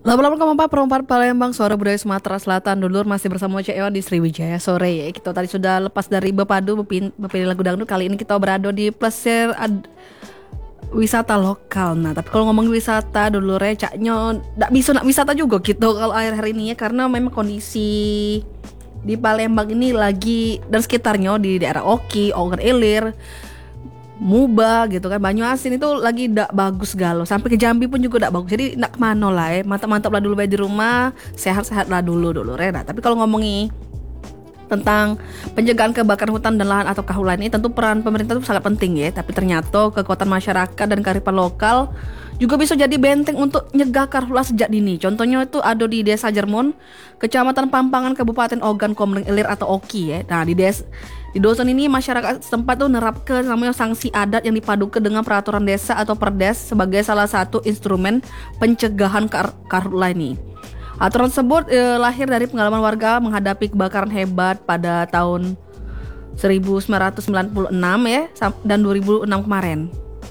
Lama-lama kamu apa perempat Palembang Suara Budaya Sumatera Selatan dulur masih bersama Cek Ewan di Sriwijaya sore ya. Kita tadi sudah lepas dari Bepadu bepilih lagu dangdut. Kali ini kita berada di plesir wisata lokal. Nah tapi kalau ngomong wisata dulur ya caknya ndak bisa nak wisata juga gitu kalau akhir hari ini ya, karena memang kondisi di Palembang ini lagi dan sekitarnya di daerah Oki, Ogan Ilir, Muba gitu kan, Banyu Asin itu lagi ndak bagus galau. Sampai ke Jambi pun juga ndak bagus. Jadi ndak kemana lah ya, mantap-mantap lah dulu bae di rumah, sehat-sehat lah dulu Rena. Tapi kalau ngomongin tentang pencegahan kebakaran hutan dan lahan atau kahulan ini, tentu peran pemerintah itu sangat penting ya. Tapi ternyata kekuatan masyarakat dan kearifan lokal juga bisa jadi benteng untuk nyegah karhutlah sejak dini. Contohnya itu ada di Desa Jermun, Kecamatan Pampangan, Kabupaten Ogan Komering Ilir atau Oki ya. Nah di dosen ini masyarakat setempat tuh nerapkan namanya sanksi adat yang dipadukan dengan peraturan desa atau perdes sebagai salah satu instrumen pencegahan karhutlah ini. Aturan tersebut lahir dari pengalaman warga menghadapi kebakaran hebat pada tahun 1996 ya dan 2006 kemarin.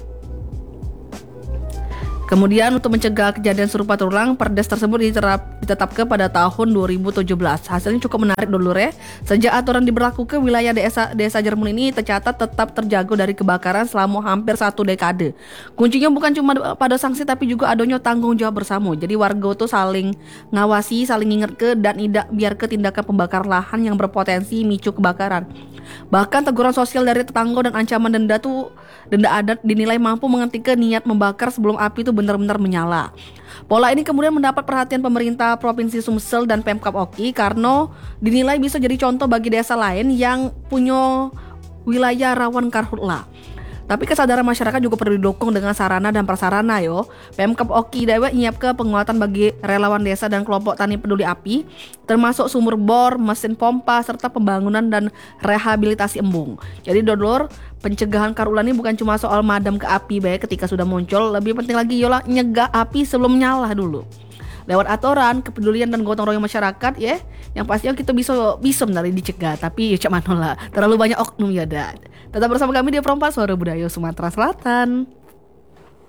Kemudian untuk mencegah kejadian serupa terulang, perdes tersebut ditetapkan pada tahun 2017. Hasilnya cukup menarik dulu ya. Sejak aturan diberlakukan, wilayah desa Jermun ini tercatat tetap terjaga dari kebakaran selama hampir 1 dekade. Kuncinya bukan cuma pada sanksi tapi juga adanya tanggung jawab bersama. Jadi warga itu saling ngawasi, saling ingat dan tidak biar tindakan pembakar lahan yang berpotensi micu kebakaran. Bahkan teguran sosial dari tetangga dan ancaman denda adat dinilai mampu menghentikan niat membakar sebelum api itu benar-benar menyala. Pola ini kemudian mendapat perhatian pemerintah Provinsi Sumsel dan Pemkab Oki karena dinilai bisa jadi contoh bagi desa lain yang punya wilayah rawan karhutlah. Tapi kesadaran masyarakat juga perlu didukung dengan sarana dan prasarana yo. Pemkab Oki Dewa nyiapkan penguatan bagi relawan desa dan kelompok tani peduli api, termasuk sumur bor, mesin pompa, serta pembangunan dan rehabilitasi embung. Jadi dodor, pencegahan karhutlah ini bukan cuma soal madam ke api baik ketika sudah muncul, lebih penting lagi yola nyegah api sebelum nyala dulu. Lewat aturan, kepedulian dan gotong royong masyarakat ya, yang pastinya kita bisa dari dicegah. Tapi ya cak mana lah, terlalu banyak oknum ya. Tetap bersama kami di Perompak Suara Budaya Sumatera Selatan.